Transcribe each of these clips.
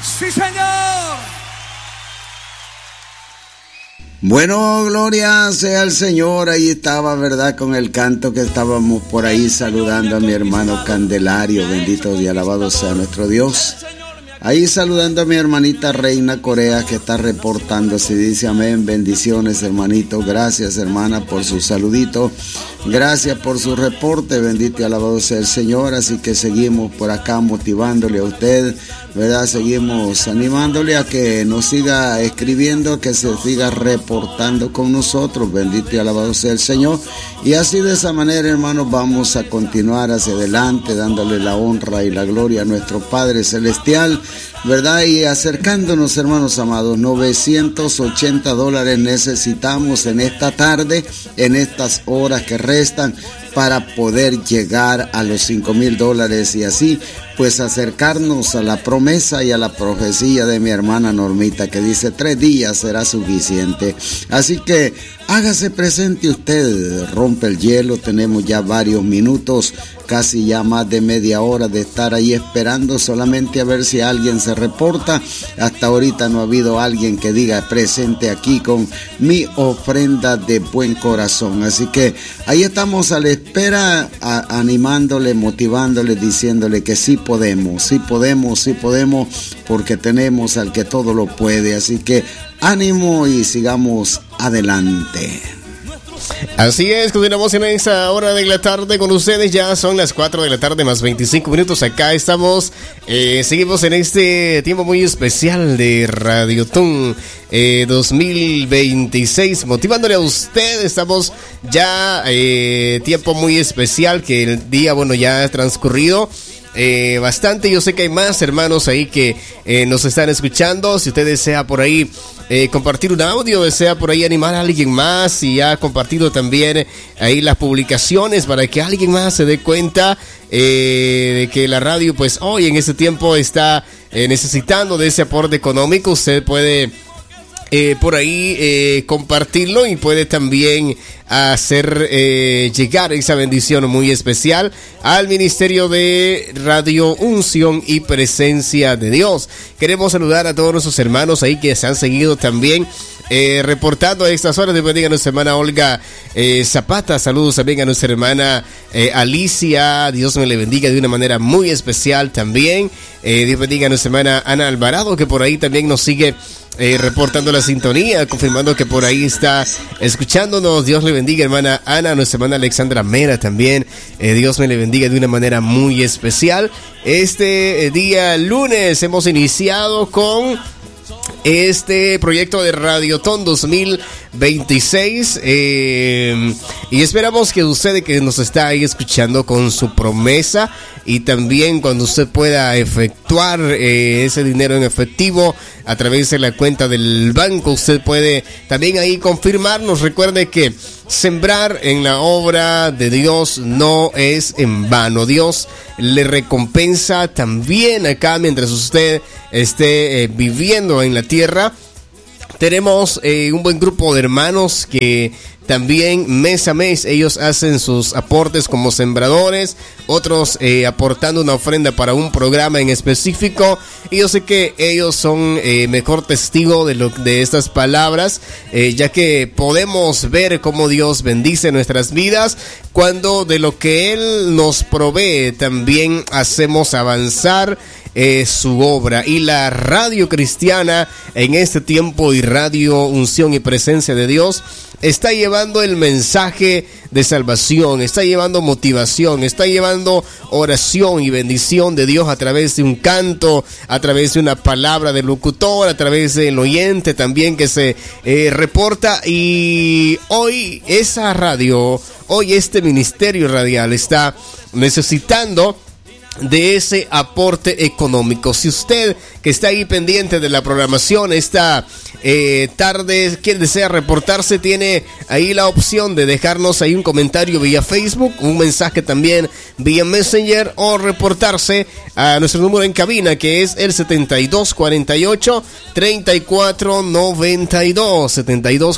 Sí, señor. Bueno, gloria sea al Señor. Ahí estaba, ¿verdad? Con el canto que estábamos por ahí saludando a mi hermano Candelario. Bendito y alabado sea nuestro Dios. Ahí saludando a mi hermanita Reina Corea, que está reportándose. Dice amén, bendiciones, hermanito. Gracias, hermana, por su saludito. Gracias por su reporte. Bendito y alabado sea el Señor. Así que seguimos por acá motivándole a usted, ¿verdad? Seguimos animándole a que nos siga escribiendo, que se siga reportando con nosotros. Bendito y alabado sea el Señor. Y así de esa manera, hermanos, vamos a continuar hacia adelante, dándole la honra y la gloria a nuestro Padre Celestial, ¿verdad? Y acercándonos, hermanos amados, $980 necesitamos en esta tarde, en estas horas que restan, para poder llegar a los $5,000 y así pues acercarnos a la promesa y a la profecía de mi hermana Normita, que dice 3 días será suficiente. Así que hágase presente usted, rompe el hielo. Tenemos ya varios minutos, casi ya más de media hora de estar ahí esperando solamente a ver si alguien se reporta. Hasta ahorita no ha habido alguien que diga presente aquí con mi ofrenda de buen corazón. Así que ahí estamos a la espera, animándole, motivándole, diciéndole que sí podemos, porque tenemos al que todo lo puede. Así que ánimo y sigamos adelante. Así es, continuamos en esta hora de la tarde con ustedes. Ya son las 4 de la tarde más 25 minutos. Acá estamos, seguimos en este tiempo muy especial de Radiotón 2026, motivándole a usted. Estamos ya, tiempo muy especial, que el día, bueno, ya ha transcurrido bastante. Yo sé que hay más hermanos ahí que nos están escuchando. Si usted desea por ahí compartir un audio, desea por ahí animar a alguien más, y ha compartido también ahí las publicaciones para que alguien más se dé cuenta de que la radio pues hoy en este tiempo está necesitando de ese aporte económico, usted puede por ahí compartirlo y puede también hacer llegar esa bendición muy especial al Ministerio de Radio Unción y Presencia de Dios. Queremos saludar a todos nuestros hermanos ahí que se han seguido también reportando a estas horas. Dios bendiga a nuestra hermana Olga Zapata. Saludos también a nuestra hermana Alicia. Dios me le bendiga de una manera muy especial también. Dios bendiga a nuestra hermana Ana Alvarado, que por ahí también nos sigue reportando la sintonía, confirmando que por ahí está escuchándonos. Dios le bendiga, hermana Ana, nuestra hermana Alexandra Mera también. Dios me le bendiga de una manera muy especial. Este día lunes hemos iniciado con este proyecto de Radiotón 2026 y esperamos que usted que nos está ahí escuchando con su promesa, y también cuando usted pueda efectuar ese dinero en efectivo a través de la cuenta del banco, usted puede también ahí confirmarnos. Recuerde que sembrar en la obra de Dios no es en vano. Dios le recompensa también acá mientras usted esté viviendo en la tierra. Tenemos un buen grupo de hermanos que también mes a mes ellos hacen sus aportes como sembradores, otros aportando una ofrenda para un programa en específico, y yo sé que ellos son mejor testigo de estas palabras, ya que podemos ver cómo Dios bendice nuestras vidas cuando de lo que Él nos provee también hacemos avanzar su obra. Y la radio cristiana en este tiempo, y Radio Unción y Presencia de Dios, está llevando el mensaje de salvación, está llevando motivación, está llevando oración y bendición de Dios a través de un canto, a través de una palabra del locutor, a través del oyente también que se reporta. Y hoy esa radio, hoy este ministerio radial está necesitando de ese aporte económico. Si usted que está ahí pendiente de la programación esta tarde desea reportarse, tiene ahí la opción de dejarnos ahí un comentario vía Facebook, un mensaje también vía Messenger, o reportarse a nuestro número en cabina, que es el 7248-3492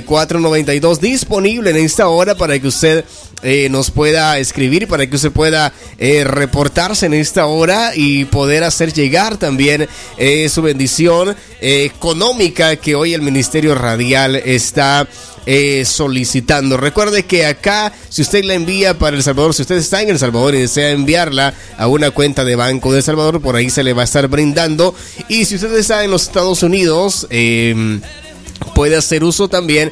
7248-3492, disponible en esta hora para que usted nos pueda escribir, para que usted pueda reportarse en esta hora y poder hacer llegar también su bendición económica que hoy el Ministerio Radial está solicitando. Recuerde que acá, si usted la envía para El Salvador, si usted está en El Salvador y desea enviarla a una cuenta de Banco de El Salvador, por ahí se le va a estar brindando. Y si usted está en los Estados Unidos, puede hacer uso también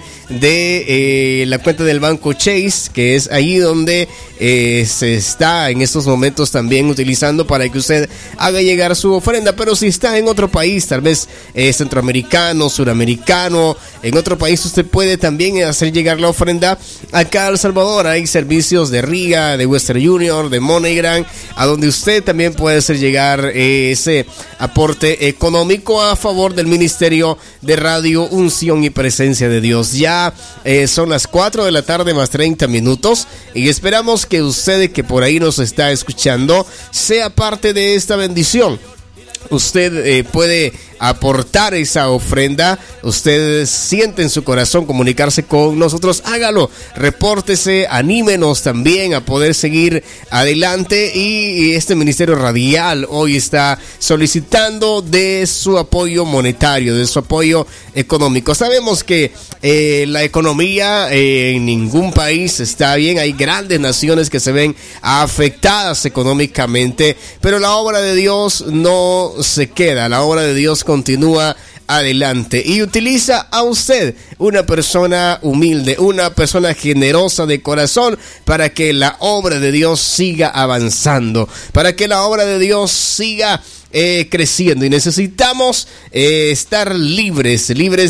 de la cuenta del banco Chase, que es ahí donde se está en estos momentos también utilizando para que usted haga llegar su ofrenda. Pero si está en otro país, tal vez centroamericano, suramericano, en otro país, usted puede también hacer llegar la ofrenda acá a El Salvador. Hay servicios de RIA, de Western Union, de MoneyGram, a donde usted también puede hacer llegar ese aporte económico a favor del Ministerio de Radio Unción y Presencia de Dios. Ya son las 4 de la tarde más 30 minutos y esperamos que usted que por ahí nos está escuchando sea parte de esta bendición. Usted puede aportar esa ofrenda. Usted siente en su corazón comunicarse con nosotros, hágalo, repórtese, anímenos también a poder seguir adelante. Y este Ministerio Radial hoy está solicitando de su apoyo monetario, de su apoyo económico. Sabemos que la economía en ningún país está bien, hay grandes naciones que se ven afectadas económicamente, pero la obra de Dios no se queda, la obra de Dios continúa adelante y utiliza a usted, una persona humilde, una persona generosa de corazón, para que la obra de Dios siga avanzando, para que la obra de Dios siga creciendo. Y necesitamos estar libres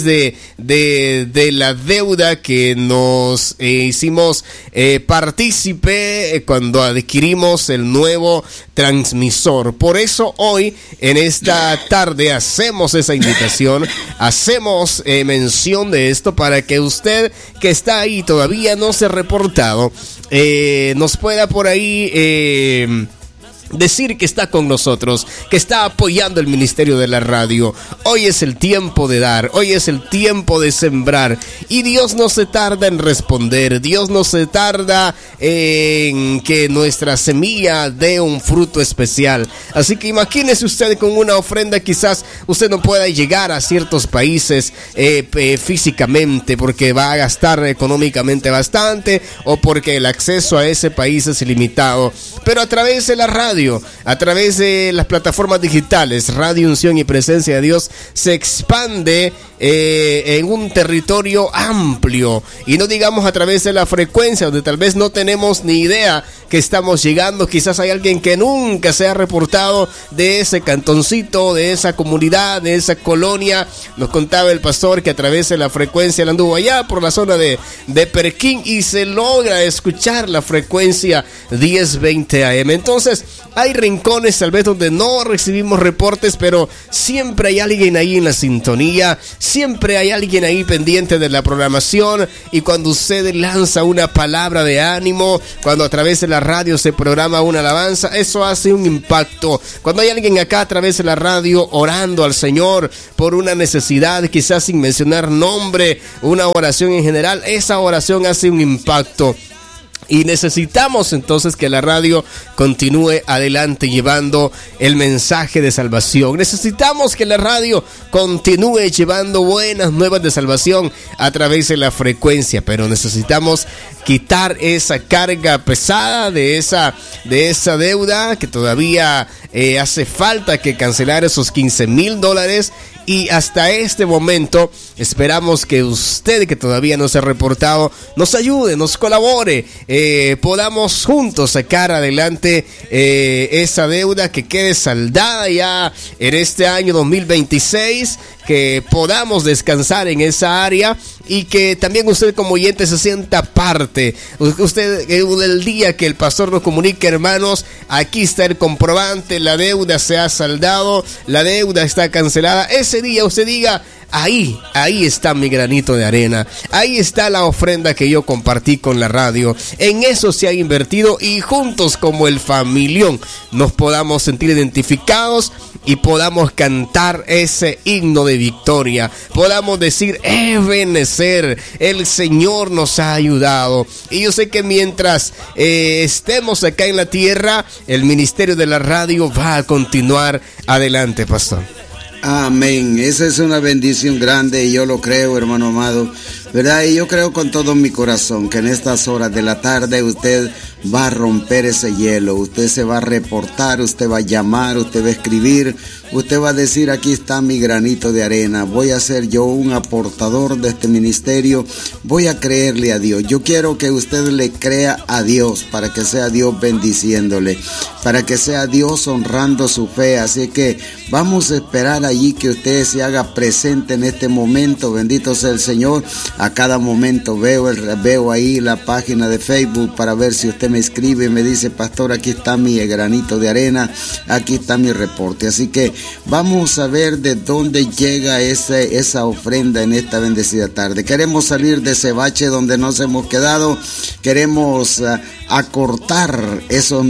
de la deuda que nos hicimos partícipe cuando adquirimos el nuevo transmisor. Por eso hoy en esta tarde hacemos esa invitación, hacemos mención de esto para que usted que está ahí todavía no se ha reportado, nos pueda por ahí decir que está con nosotros, que está apoyando el ministerio de la radio. Hoy es el tiempo de dar, hoy es el tiempo de sembrar, y Dios no se tarda en responder, Dios no se tarda en que nuestra semilla dé un fruto especial. Así que imagínese usted con una ofrenda, quizás usted no pueda llegar a ciertos países físicamente porque va a gastar económicamente bastante o porque el acceso a ese país es ilimitado, pero a través de la radio, a través de las plataformas digitales, Radio Unción y Presencia de Dios se expande en un territorio amplio, y no digamos a través de la frecuencia donde tal vez no tenemos ni idea que estamos llegando. Quizás hay alguien que nunca se ha reportado de ese cantoncito, de esa comunidad, de esa colonia. Nos contaba el pastor que a través de la frecuencia él anduvo allá por la zona de Perquín y se logra escuchar la frecuencia 1020 AM. Entonces hay rincones tal vez donde no recibimos reportes, pero siempre hay alguien ahí en la sintonía, siempre hay alguien ahí pendiente de la programación. Y cuando usted lanza una palabra de ánimo, cuando a través de la radio se programa una alabanza, eso hace un impacto. Cuando hay alguien acá a través de la radio orando al Señor por una necesidad, quizás sin mencionar nombre, una oración en general, esa oración hace un impacto. Y necesitamos entonces que la radio continúe adelante llevando el mensaje de salvación. Necesitamos que la radio continúe llevando buenas nuevas de salvación a través de la frecuencia, pero necesitamos quitar esa carga pesada de esa deuda que todavía hace falta que cancelar esos $15,000. Y hasta este momento esperamos que usted que todavía no se ha reportado nos ayude, nos colabore, podamos juntos sacar adelante esa deuda, que quede saldada ya en este año 2026, que podamos descansar en esa área y que también usted como oyente se sienta parte. Usted, el día que el pastor nos comunique, hermanos, aquí está el comprobante, la deuda se ha saldado, la deuda está cancelada, ese día usted diga: ahí está mi granito de arena, ahí está la ofrenda que yo compartí con la radio, en eso se ha invertido, y juntos como el familión nos podamos sentir identificados y podamos cantar ese himno de victoria, podamos decir: Ebenezer, el Señor nos ha ayudado. Y yo sé que mientras estemos acá en la tierra, el ministerio de la radio va a continuar adelante, pastor. Amén. Esa es una bendición grande y yo lo creo, hermano amado, ¿verdad? Y yo creo con todo mi corazón que en estas horas de la tarde usted va a romper ese hielo, usted se va a reportar, usted va a llamar, usted va a escribir, usted va a decir: aquí está mi granito de arena, voy a ser yo un aportador de este ministerio, voy a creerle a Dios. Yo quiero que usted le crea a Dios, para que sea Dios bendiciéndole, para que sea Dios honrando su fe. Así que vamos a esperar allí que usted se haga presente en este momento. Bendito sea el Señor. A cada momento veo ahí la página de Facebook para ver si usted me escribe y me dice: pastor, aquí está mi granito de arena, aquí está mi reporte. Así que vamos a ver de dónde llega esa ofrenda en esta bendecida tarde. Queremos salir de ese bache donde nos hemos quedado, queremos acortar esos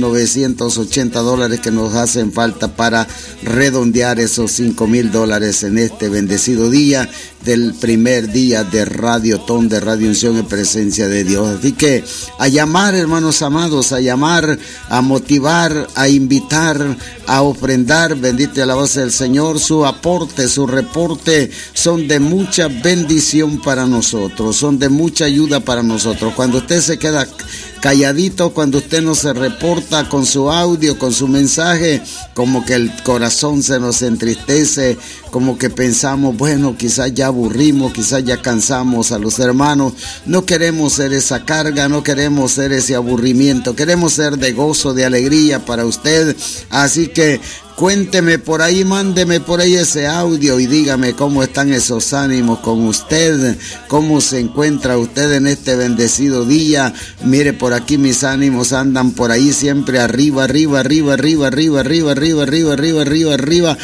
$980 que nos hacen falta para redondear esos $5,000 en este bendecido día del primer día de Radiotón, de Radio Unción en presencia de Dios. Así que a llamar, hermanos amados, a llamar, a motivar, a invitar, a ofrendar. Bendito y alabado sea el Señor. Su aporte, su reporte son de mucha bendición para nosotros, son de mucha ayuda para nosotros. Cuando usted se queda calladito, cuando usted no se reporta con su audio, con su mensaje, como que el corazón se nos entristece, como que pensamos: bueno, quizás ya aburrimos, quizás ya cansamos a los hermanos. No queremos ser esa carga, no queremos ser ese aburrimiento, queremos ser de gozo, de alegría para usted. Así que cuénteme por ahí, mándeme por ahí ese audio y dígame cómo están esos ánimos con usted, cómo se encuentra usted en este bendecido día. Mire, por aquí mis ánimos andan por ahí siempre arriba, arriba, arriba, arriba, arriba, arriba, arriba, arriba, arriba, arriba, arriba,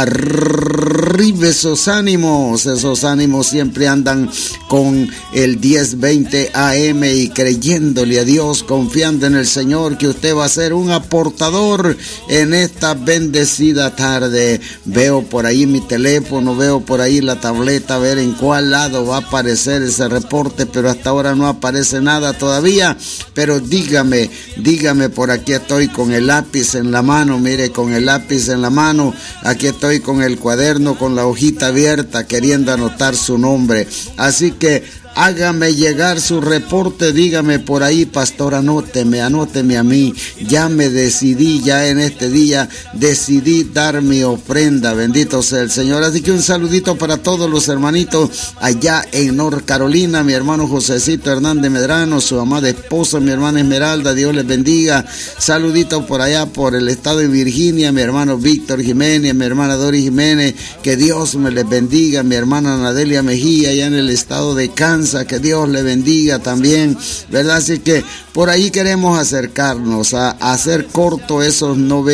arriba. Esos ánimos siempre andan con el 1020 AM y creyéndole a Dios, confiando en el Señor que usted va a ser un aportador en esta bendecida tarde. Veo por ahí mi teléfono, veo por ahí la tableta, a ver en cuál lado va a aparecer ese reporte, pero hasta ahora no aparece nada todavía. Pero dígame, por aquí estoy con el lápiz en la mano, mire, con el lápiz en la mano, aquí estoy con el cuaderno, con la hojita abierta, queriendo anotar su nombre. Así que hágame llegar su reporte, dígame por ahí: pastor, anóteme a mí, ya me decidí, ya en este día decidí dar mi ofrenda. Bendito sea el Señor. Así que un saludito para todos los hermanitos allá en North Carolina, mi hermano Josecito Hernández Medrano, su amada esposa, mi hermana Esmeralda, Dios les bendiga. Saludito por allá por el estado de Virginia, mi hermano Víctor Jiménez, mi hermana Dori Jiménez, que Dios me les bendiga. Mi hermana Nadelia Mejía, allá en el estado de Kansas, que Dios le bendiga también, ¿verdad? Así que por ahí queremos acercarnos a hacer corto esos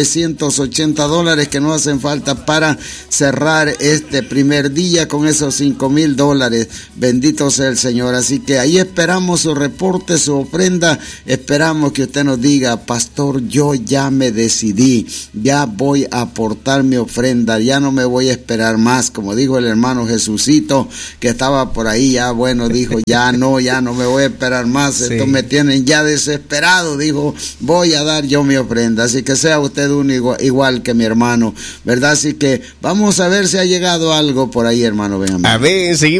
$980 que nos hacen falta para cerrar este primer día con esos $5,000. Bendito sea el Señor. Así que ahí esperamos su reporte, su ofrenda. Esperamos que usted nos diga: pastor, yo ya me decidí, ya voy a aportar mi ofrenda, ya no me voy a esperar más. Como dijo el hermano Jesucito, que estaba por ahí, ya bueno, dijo: ya no me voy a esperar más, sí. Estos me tienen ya desesperado, dijo, voy a dar yo mi ofrenda. Así que sea usted igual que mi hermano, ¿verdad? Así que vamos a ver si ha llegado algo por ahí, hermano. Ven a ver, seguimos.